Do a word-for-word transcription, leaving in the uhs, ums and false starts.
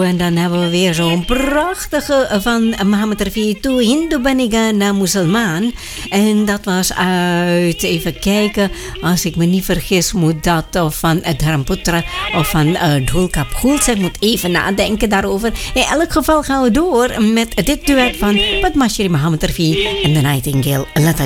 En dan hebben we weer zo'n prachtige van Mohammed Rafi. Toe Hindu ben ik na Musulman. En dat was uit, even kijken, als ik me niet vergis, moet dat of van Dharmputra of van uh, Dholka Phools. Ik moet even nadenken daarover. In elk geval gaan we door met dit duet van Padma Shri Mohammed Rafi en de Nightingale Lata.